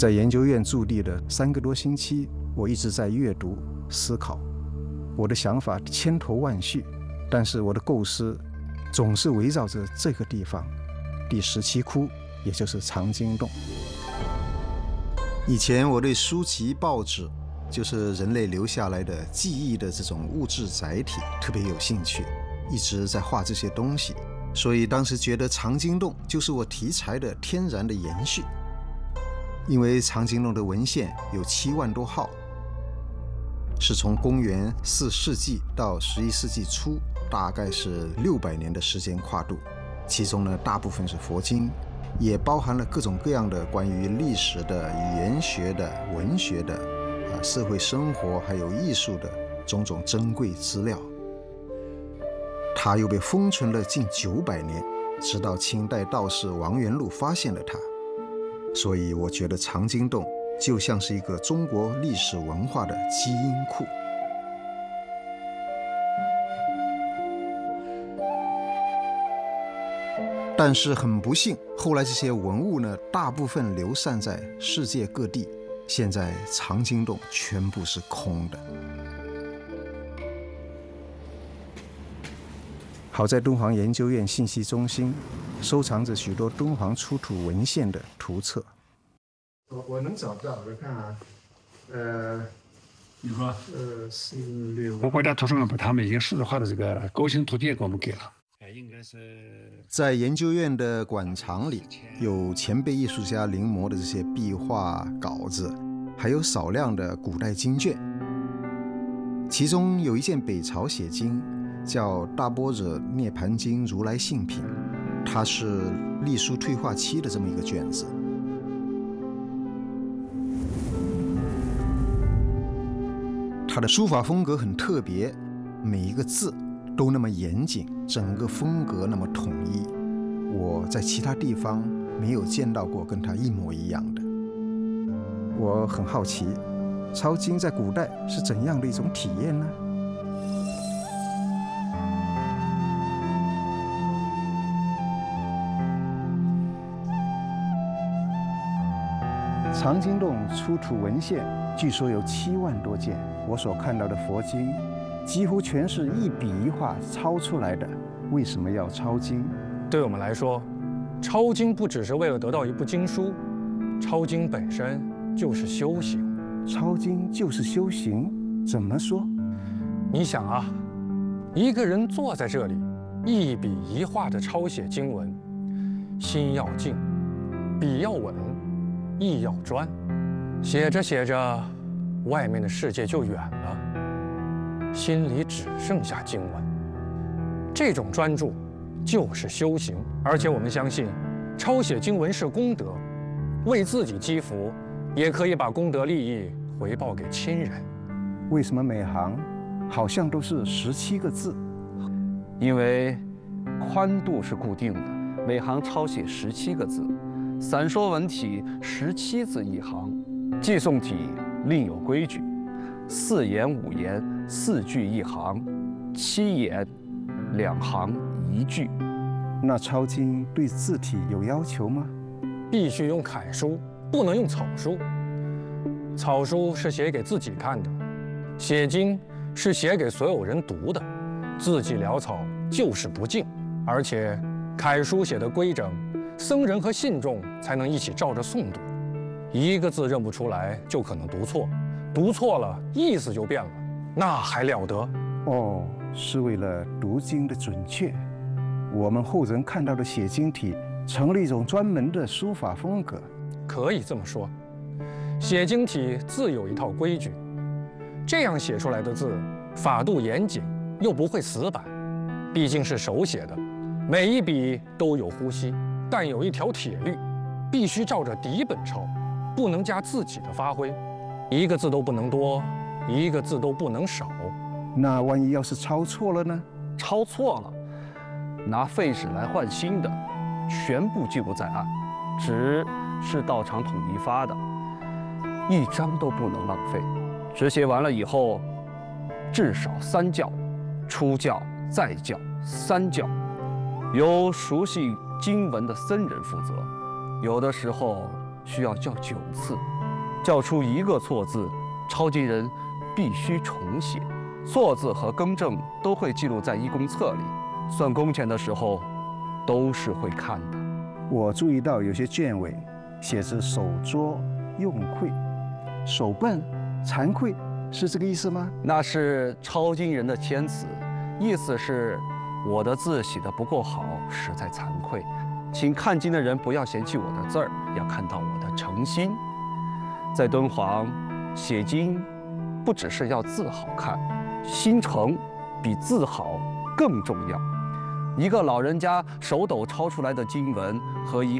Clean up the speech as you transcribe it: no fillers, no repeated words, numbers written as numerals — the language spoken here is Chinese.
在研究院驻地的3个多星期，我一直在阅读、思考。我的想法千头万绪，但是我的构思总是围绕着这个地方——第17窟，也就是藏经洞。以前我对书籍、报纸，就是人类留下来的记忆的这种物质载体特别有兴趣，一直在画这些东西，所以当时觉得藏经洞就是我题材的天然的延续。因为藏经洞的文献有7万多号，是从公元4世纪到11世纪初，大概是600年的时间跨度。其中呢，大部分是佛经，也包含了各种各样的关于历史的、语言学的、文学的、社会生活还有艺术的种种珍贵资料。它又被封存了近900年，直到清代道士王元禄发现了它。所以我觉得藏经洞就像是一个中国历史文化的基因库。但是很不幸，后来这些文物呢，大部分流散在世界各地，现在藏经洞全部是空的。好在敦煌研究院信息中心收藏着许多敦煌出土文献的图册。 我能找到，我看啊， 你说 4、6， 我国家图书馆把他们已经数字化的这个构型图帖给我们给了。应该是在研究院的馆藏里，有前辈艺术家临摹的这些壁画稿子，还有少量的古代经卷。其中有一件北朝写经，叫《大般若涅盘经如来信品》，它是隶书退化期的这么一个卷子。它的书法风格很特别，每一个字都那么严谨，整个风格那么统一。我在其他地方没有见到过跟它一模一样的。我很好奇，抄经在古代是怎样的一种体验呢？藏经洞出土文献据说有7万多件，我所看到的佛经几乎全是一笔一画抄出来的。为什么要抄经？ 对我们来说，抄经不只是为了得到一部经书，抄经本身就是修行。 抄经就是修行？怎么说？ 你想啊，一个人坐在这里，一笔一画地抄写经文，心要静，笔要稳，意要专，写着写着，外面的世界就远了，心里只剩下经文。这种专注就是修行，而且我们相信，抄写经文是功德，为自己积福，也可以把功德利益回报给亲人。 为什么每行好像都是17个字？ 因为宽度是固定的，每行抄写17个字。散说文体17字一行，寄诵体另有规矩，4言5言4句一行，7言2行1句。 那抄经对字体有要求吗？ 必须用楷书，不能用草书。草书是写给自己看的，写经是写给所有人读的。字迹潦草就是不敬，而且楷书写的规整，僧人和信众才能一起照着诵读。一个字认不出来就可能读错，读错了意思就变了，那还了得？ 哦，是为了读经的准确。我们后人看到的写经体成了一种专门的书法风格。 可以这么说，写经体自有一套规矩，这样写出来的字法度严谨，又不会死板。毕竟是手写的，每一笔都有呼吸，但有一条铁律，必须照着底本抄，不能加自己的发挥，一个字都不能多，一个字都不能少。 那万一要是抄错了呢？ 抄错了，拿废纸来换新的，全部记录在案。纸是道场统一发的，一张都不能浪费。纸写完了以后，至少3校，初校、再校、3校，由熟悉经文的僧人负责。有的时候需要校9次， 校出一个错字，抄经人必须重写。错字和更正都会记录在义工册里，算工钱的时候都是会看的。 我注意到有些卷尾写着手拙用愧，手笨惭愧，是这个意思吗？ 那是抄经人的谦词，意思是我的字写得不够好，实在惭愧，请看经的人不要嫌弃我的字儿，要看到我的诚心。在敦煌写经，不只是要字好看，心诚比字好更重要。一个老人家手抖抄出来的经文和一